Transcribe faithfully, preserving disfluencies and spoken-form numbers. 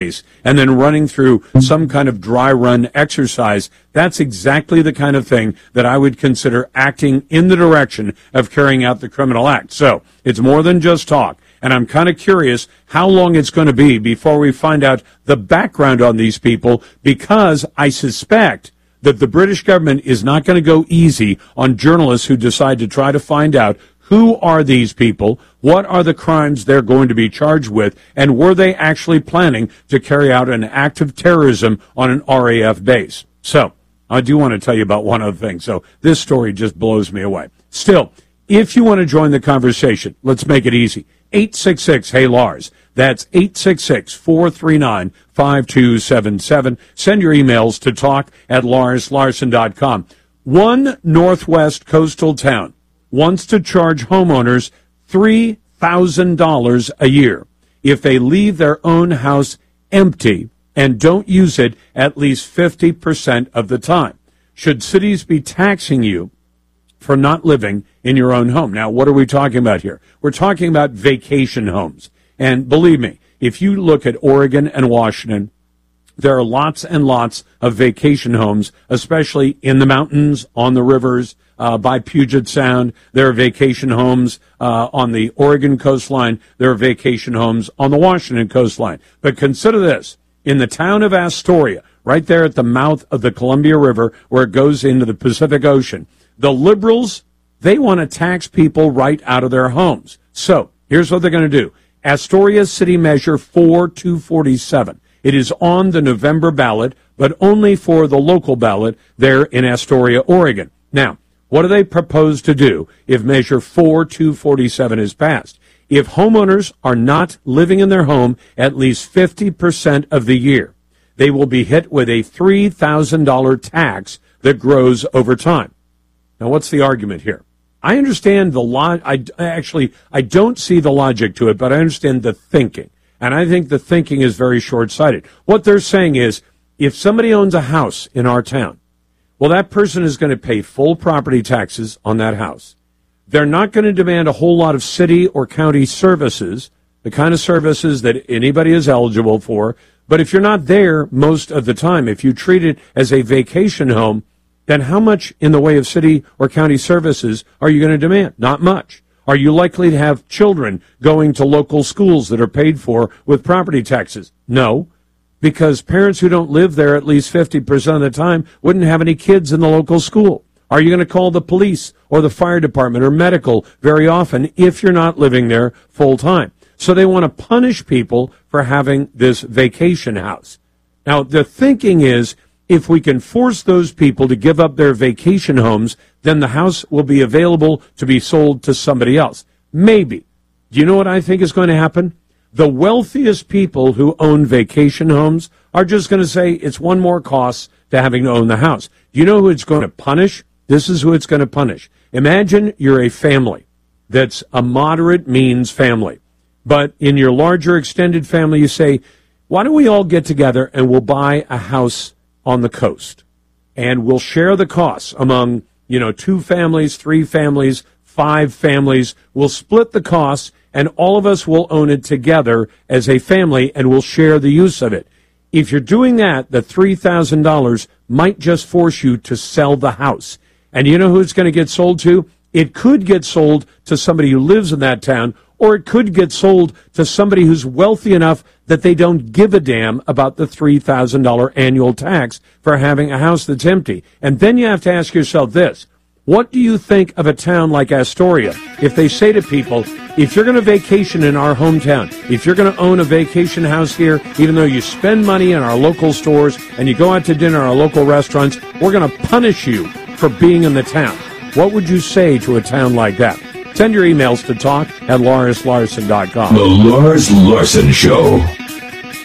and then running through some kind of dry run exercise, that's exactly the kind of thing that I would consider acting in the direction of carrying out the criminal act. So it's more than just talk. And I'm kind of curious how long it's going to be before we find out the background on these people, because I suspect that the British government is not going to go easy on journalists who decide to try to find out who are these people, what are the crimes they're going to be charged with, and were they actually planning to carry out an act of terrorism on an R A F base. So I do want to tell you about one other thing. So this story just blows me away. Still, if you want to join the conversation, let's make it easy. eight six six, hey Lars. That's eight six six, four three nine, five two seven seven. Send your emails to talk at lars larson dot com. One Northwest coastal town wants to charge homeowners three thousand dollars a year if they leave their own house empty and don't use it at least fifty percent of the time. Should cities be taxing you for not living in your own home? Now, what are we talking about here? We're talking about vacation homes. And believe me, if you look at Oregon and Washington, there are lots and lots of vacation homes, especially in the mountains, on the rivers, uh, by Puget Sound. There are vacation homes uh, on the Oregon coastline. There are vacation homes on the Washington coastline. But consider this. In the town of Astoria, right there at the mouth of the Columbia River, where it goes into the Pacific Ocean, the liberals, they want to tax people right out of their homes. So here's what they're going to do. Astoria City Measure four two forty-seven. It is on the November ballot, but only for the local ballot there in Astoria, Oregon. Now, what do they propose to do if Measure four two forty-seven is passed? If homeowners are not living in their home at least fifty percent of the year, they will be hit with a three thousand dollars tax that grows over time. Now, what's the argument here? I understand the log. I actually I don't see the logic to it, but I understand the thinking, and I think the thinking is very short-sighted. What they're saying is, if somebody owns a house in our town, well, that person is going to pay full property taxes on that house. They're not going to demand a whole lot of city or county services, the kind of services that anybody is eligible for. But if you're not there most of the time, if you treat it as a vacation home, then how much in the way of city or county services are you going to demand? Not much. Are you likely to have children going to local schools that are paid for with property taxes? No, because parents who don't live there at least fifty percent of the time wouldn't have any kids in the local school. Are you going to call the police or the fire department or medical very often if you're not living there full time? So they want to punish people for having this vacation house. Now, the thinking is, if we can force those people to give up their vacation homes, then the house will be available to be sold to somebody else. Maybe. Do you know what I think is going to happen? The wealthiest people who own vacation homes are just going to say it's one more cost to having to own the house. Do you know who it's going to punish? This is who it's going to punish. Imagine you're a family that's a moderate means family. But in your larger extended family, you say, why don't we all get together and we'll buy a house on the coast, and we'll share the costs among, you know, two families, three families, five families. We'll split the costs, and all of us will own it together as a family, and we'll share the use of it. If you're doing that, the three thousand dollars might just force you to sell the house. And you know who it's going to get sold to? It could get sold to somebody who lives in that town, or it could get sold to somebody who's wealthy enough that they don't give a damn about the three thousand dollars annual tax for having a house that's empty. And then you have to ask yourself this. What do you think of a town like Astoria if they say to people, if you're going to vacation in our hometown, if you're going to own a vacation house here, even though you spend money in our local stores and you go out to dinner in our local restaurants, we're going to punish you for being in the town. What would you say to a town like that? Send your emails to talk at lars larson dot com. The Lars Larson Show.